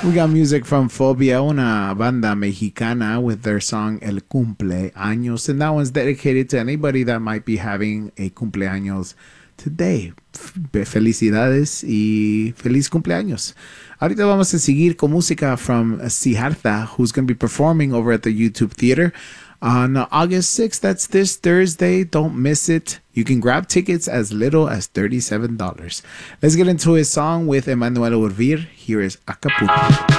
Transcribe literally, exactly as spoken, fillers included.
We got music from Phobia, una banda mexicana, with their song El Cumpleaños. And that one's dedicated to anybody that might be having a cumpleaños today. Felicidades y feliz cumpleaños. Ahorita vamos a seguir con música from Siddhartha, who's going to be performing over at the YouTube Theater on August sixth. That's this Thursday. Don't miss it. You can grab tickets as little as thirty-seven dollars. Let's get into his song with Emmanuel Urvir. Here is Acapulco.